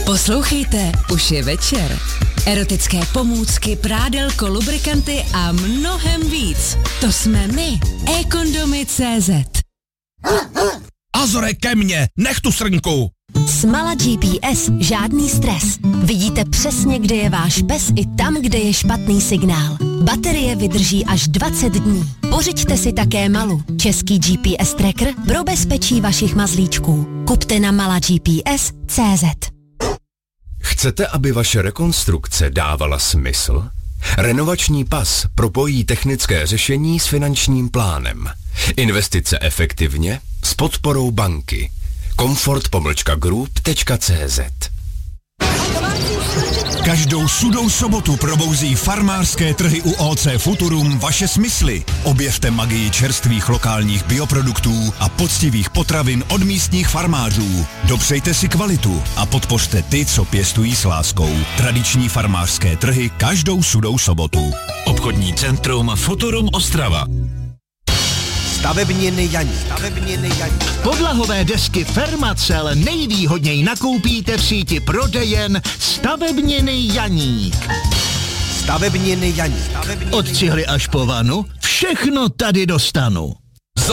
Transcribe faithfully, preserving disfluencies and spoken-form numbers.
Poslouchejte, už je večer. Erotické pomůcky, prádelko, lubrikanty a mnohem víc. To jsme my, ekondomy tečka cé zet. Azore, ke mně, nech tu srnku! Smala G P S, žádný stres. Vidíte přesně, kde je váš pes i tam, kde je špatný signál. Baterie vydrží až dvacet dní. Pořiďte si také Malu, český G P S tracker pro bezpečí vašich mazlíčků. Kupte na mala G P S tečka cé zet. Chcete, aby vaše rekonstrukce dávala smysl? Renovační pas propojí technické řešení s finančním plánem. Investice efektivně s podporou banky. Comfort pomlčka group tečka cé zet. Každou sudou sobotu probouzí farmářské trhy u O C Futurum vaše smysly. Objevte magii čerstvých lokálních bioproduktů a poctivých potravin od místních farmářů. Dopřejte si kvalitu a podpořte ty, co pěstují s láskou. Tradiční farmářské trhy každou sudou sobotu. Obchodní centrum Futurum Ostrava. Stavebniny Janík. Stavebniny Janík. Podlahové desky Fermacell nejvýhodněji nakoupíte v síti prodejen Stavebniny Janík. Stavebniny Janík. Od cihly až po vanu, všechno tady dostanu.